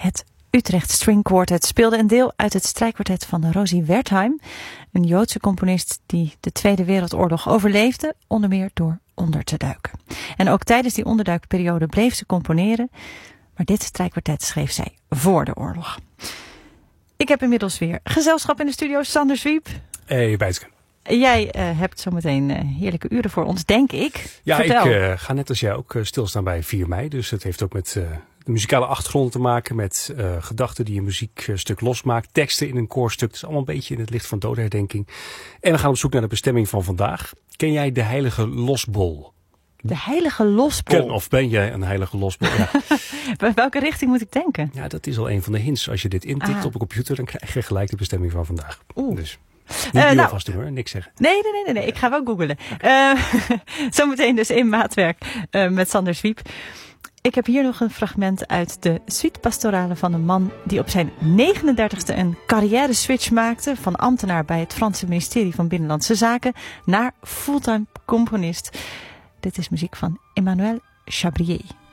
Het Utrecht String Quartet speelde een deel uit het strijkkwartet van Rosie Wertheim, een Joodse componist die de Tweede Wereldoorlog overleefde, onder meer door onder te duiken. En ook tijdens die onderduikperiode bleef ze componeren, maar dit strijkkwartet schreef zij voor de oorlog. Ik heb inmiddels weer gezelschap in de studio, Sander Zwiep. Hey Bijtske. Jij hebt zometeen heerlijke uren voor ons, denk ik. Ja, Vertel. Ik ga net als jij ook stilstaan bij 4 mei. Dus dat heeft ook met de muzikale achtergrond te maken. Met gedachten die een muziekstuk losmaakt. Teksten in een koorstuk. Het is allemaal een beetje in het licht van dodenherdenking. En we gaan op zoek naar de bestemming van vandaag. Ken jij de heilige losbol? De heilige losbol? Of ben jij een heilige losbol? Ja. Welke richting moet ik denken? Ja, dat is al een van de hints. Als je dit intikt op een computer, dan krijg je gelijk de bestemming van vandaag. Oeh. Dus niet nu alvast doen hoor, niks zeggen. Nee. Ik ga wel googlen. Zometeen dus in maatwerk met Sander Zwiep. Ik heb hier nog een fragment uit de suite pastorale van een man die op zijn 39e een carrière switch maakte van ambtenaar bij het Franse ministerie van Binnenlandse Zaken naar fulltime componist. Dit is muziek van Emmanuel Chabrier.